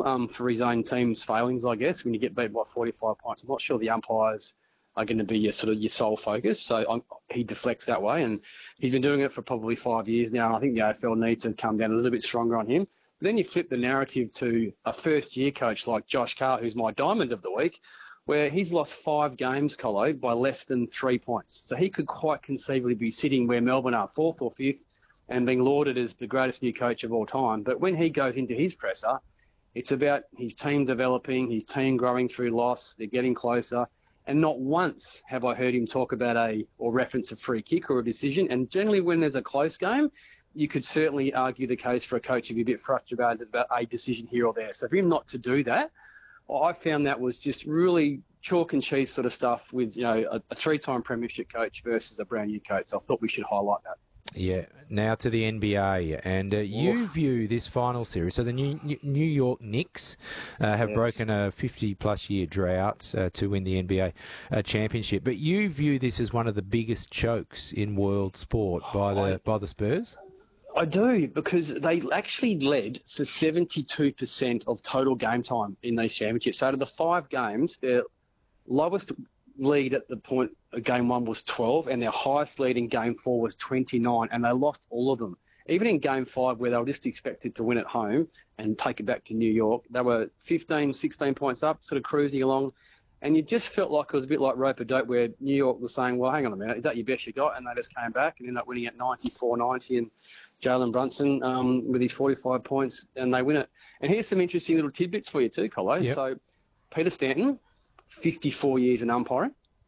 for his own team's failings, I guess, when you get beat by 45 points. I'm not sure the umpires are going to be your sole focus. So he deflects that way, and he's been doing it for probably 5 years now. And I think the AFL needs to come down a little bit stronger on him. But then you flip the narrative to a first-year coach like Josh Carr, who's my diamond of the week, where he's lost 5 games, Colo, by less than 3 points. So he could quite conceivably be sitting where Melbourne are, 4th or 5th, and being lauded as the greatest new coach of all time. But when he goes into his presser, it's about his team developing, his team growing through loss, they're getting closer. And not once have I heard him talk about or reference a free kick or a decision. And generally when there's a close game, you could certainly argue the case for a coach to be a bit frustrated about a decision here or there. So for him not to do that, I found that was just really chalk and cheese sort of stuff with, a 3-time premiership coach versus a brand new coach. So I thought we should highlight that. Yeah. Now to the NBA, and you view this final series. So the New York Knicks have broken a 50-plus year drought to win the NBA championship, but you view this as one of the biggest chokes in world sport by the Spurs. I do, because they actually led for 72% of total game time in these championships. So out of the 5 games, their lowest lead at the point of game 1 was 12, and their highest lead in game 4 was 29, and they lost all of them. Even in game 5, where they were just expected to win at home and take it back to New York, they were 15, 16 points up, sort of cruising along. And you just felt like it was a bit like rope-a-dope, where New York was saying, well, hang on a minute, is that your best you got? And they just came back and ended up winning at 94-90, and Jalen Brunson with his 45 points, and they win it. And here's some interesting little tidbits for you too, Colo. Yep. So Peter Stanton, 54 years in umpiring.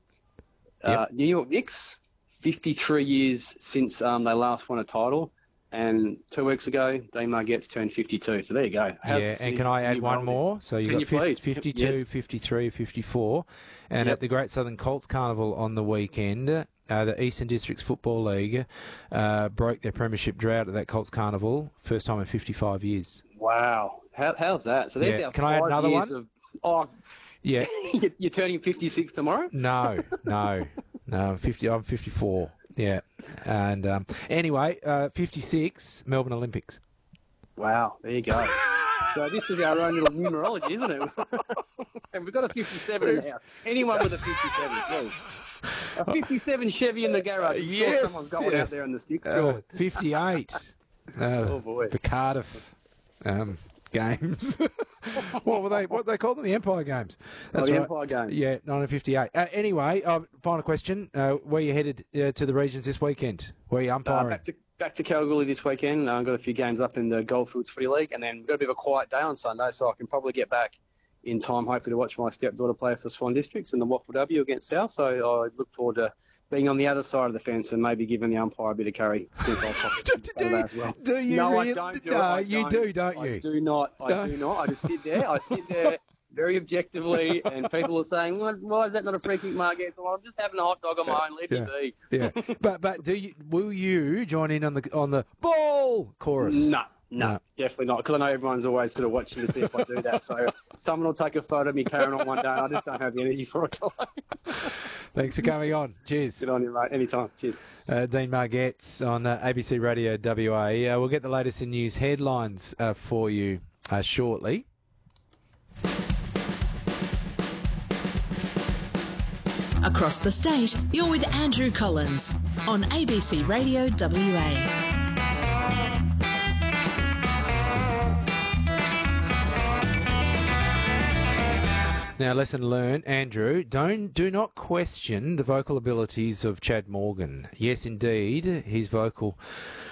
New York Knicks, 53 years since they last won a title. And 2 weeks ago, Dean Margette's turned 52. So there you go. And can I add one more? So you've got 52, yes. 53, 54. And at the Great Southern Colts Carnival on the weekend, the Eastern Districts Football League broke their premiership drought at that Colts Carnival. First time in 55 years. Wow. How's that? So there's our Can I add another one? Yeah. You're turning 56 tomorrow? No. I'm 54. Yeah. And anyway, 56, Melbourne Olympics. Wow, there you go. So this is our own little numerology, isn't it? And we've got a 57 in the house. Anyone with a 57, please. A 57 Chevy in the garage. Yes, someone's got one out there in the stick. 58. Oh, boy. The Cardiff games. What were they called them? The Empire Games. That's the right. Empire Games. Yeah, 1958. Anyway, final question. Where are you headed to the regions this weekend? Where are you umpiring? Back to Kalgoorlie this weekend. I've got a few games up in the Goldfields Footy League, and then we've got a bit of a quiet day on Sunday, so I can probably get back in time, hopefully, to watch my stepdaughter play for Swan Districts in the Waffle W against South. So I look forward to being on the other side of the fence and maybe giving the umpire a bit of curry since I'll as well. Do you? No, really? I don't do no, it. you do, don't you? I do not. I do not. I just sit there. I sit there very objectively, and people are saying, well, why is that not a free kick, Margate? Well, I'm just having a hot dog on my own. Let me be. Yeah. But will you join in on the ball chorus? No, definitely not, because I know everyone's always sort of watching to see if I do that. So someone will take a photo of me carrying on one day, and I just don't have the energy for it. Thanks for coming on. Cheers. Good on you, mate. Anytime. Cheers. Dean Margetts on ABC Radio WA. We'll get the latest in news headlines for you shortly. Across the state, you're with Andrew Collins on ABC Radio WA. Now, lesson learned, Andrew, do not question the vocal abilities of Chad Morgan. Yes, indeed, his vocal